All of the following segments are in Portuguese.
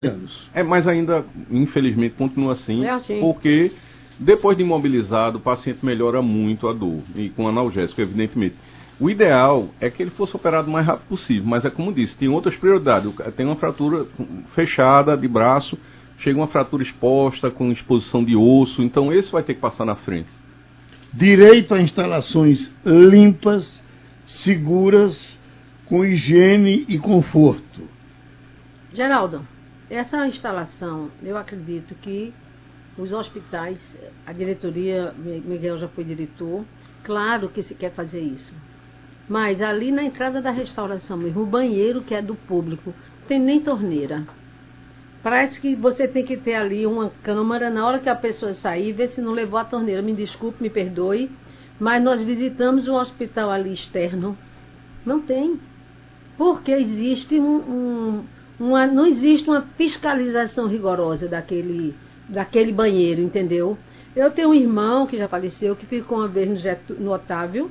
anos. Mas ainda, infelizmente, continua assim, assim, porque depois de imobilizado, o paciente melhora muito a dor, e com analgésico, evidentemente. O ideal é que ele fosse operado o mais rápido possível, mas é como disse, tem outras prioridades. Tem uma fratura fechada de braço, chega uma fratura exposta, com exposição de osso, então esse vai ter que passar na frente. Direito a instalações limpas, seguras, com higiene e conforto. Geraldo, essa instalação, eu acredito que os hospitais, a diretoria, Miguel já foi diretor, claro que se quer fazer isso. Mas ali na entrada da restauração mesmo, o banheiro que é do público, não tem nem torneira. Parece que você tem que ter ali uma câmara, na hora que a pessoa sair, ver se não levou a torneira. Me desculpe, me perdoe, mas nós visitamos um hospital ali externo. Não tem. Porque existe não existe uma fiscalização rigorosa daquele banheiro, entendeu? Eu tenho um irmão que já faleceu, que ficou uma vez no Otávio,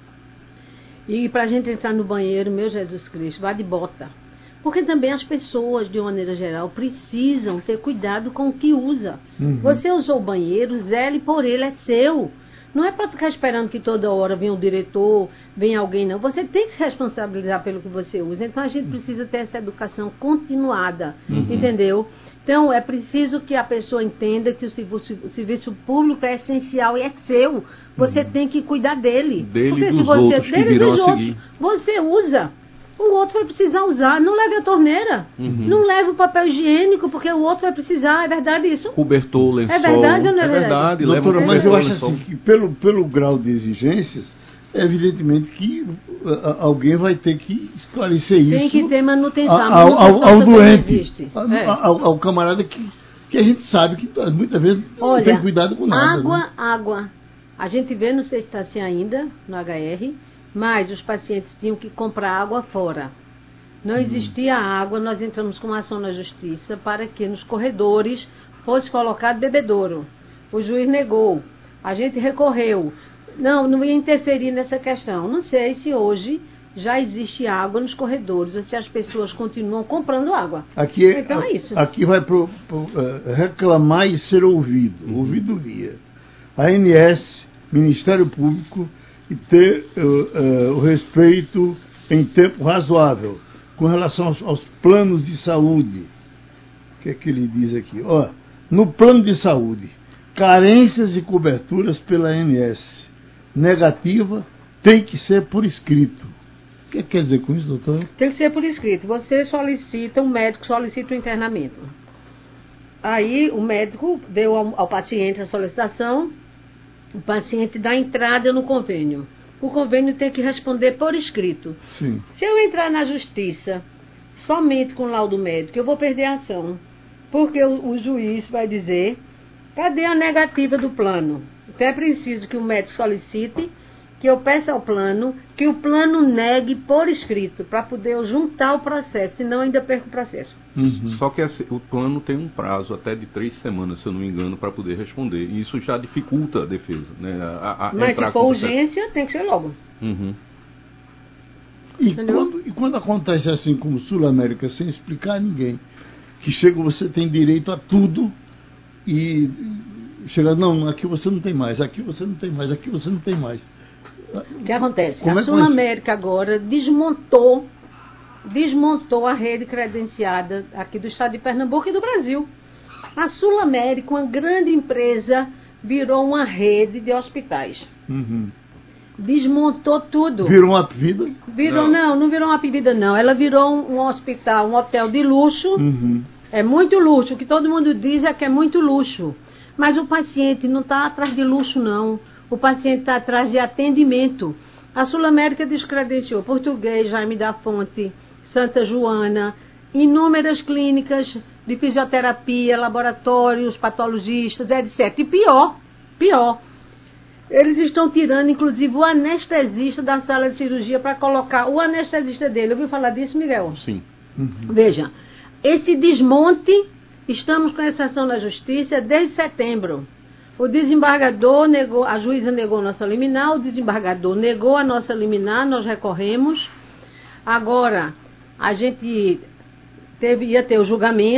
e para a gente entrar no banheiro, meu Jesus Cristo, vá de bota. Porque também as pessoas, de uma maneira geral, precisam ter cuidado com o que usa. Uhum. Você usou o banheiro, zele por ele, é seu. Não é para ficar esperando que toda hora venha um diretor, venha alguém, não. Você tem que se responsabilizar pelo que você usa. Então, a gente precisa ter essa educação continuada, entendeu? Então, é preciso que a pessoa entenda que o serviço público é essencial e é seu. Você tem que cuidar dele. Porque se você você usa, o outro vai precisar usar. Não leve a torneira. Não leve o papel higiênico, porque o outro vai precisar. É verdade isso? Cobertor, lençol. É verdade ou não é verdade? Doutora, mas eu acho assim que pelo grau de exigências, evidentemente que alguém vai ter que esclarecer isso. Tem que ter manutenção. Ao doente, ao camarada que a gente sabe que muitas vezes não tem cuidado com nada. Água. A gente vê, não sei se está assim ainda, no HR, mas os pacientes tinham que comprar água fora. Não existia água, nós entramos com uma ação na justiça para que nos corredores fosse colocado bebedouro. O juiz negou, a gente recorreu. Não ia interferir nessa questão. Não sei se hoje já existe água nos corredores, ou se as pessoas continuam comprando água. Então é isso. Aqui vai reclamar e ser ouvido, ouvidoria. A ANS, Ministério Público, e ter o respeito em tempo razoável com relação aos planos de saúde. O que é que ele diz aqui? No plano de saúde, carências e coberturas pela ANS. Negativa tem que ser por escrito. O que quer dizer com isso, doutor? Tem que ser por escrito. Você solicita, um médico solicita o internamento. Aí o médico deu ao paciente a solicitação, o paciente dá entrada no convênio. O convênio tem que responder por escrito. Sim. Se eu entrar na justiça somente com laudo médico, eu vou perder a ação. Porque o juiz vai dizer, cadê a negativa do plano? Então é preciso que o médico solicite, que eu peça ao plano, que o plano negue por escrito, para poder eu juntar o processo, senão eu ainda perco o processo. Só que o plano tem um prazo até de 3 semanas, se eu não me engano, para poder responder. E isso já dificulta a defesa. Né? Mas se for urgência, tem que ser logo. E quando acontece assim como Sul América, sem explicar a ninguém, que chega, você tem direito a tudo e chega, não, aqui você não tem mais, aqui você não tem mais, aqui você não tem mais. O que acontece? A Sul América agora desmontou a rede credenciada aqui do estado de Pernambuco e do Brasil. A Sul América, uma grande empresa, virou uma rede de hospitais. Desmontou tudo. Virou uma Apvida? Não virou uma Apvida, não. Ela virou um hospital, um hotel de luxo. É muito luxo. O que todo mundo diz é que é muito luxo. Mas o paciente não está atrás de luxo, não. O paciente está atrás de atendimento. A Sul América descredenciou Português, Jaime da Fonte, Santa Joana, inúmeras clínicas de fisioterapia, laboratórios, patologistas, etc. E pior, eles estão tirando, inclusive, o anestesista da sala de cirurgia para colocar o anestesista dele. Ouviu falar disso, Miguel? Sim. Veja, esse desmonte, estamos com essa ação na justiça desde setembro. O desembargador negou, a juíza negou nossa liminar, o desembargador negou a nossa liminar, nós recorremos. Agora, a gente ia ter o julgamento.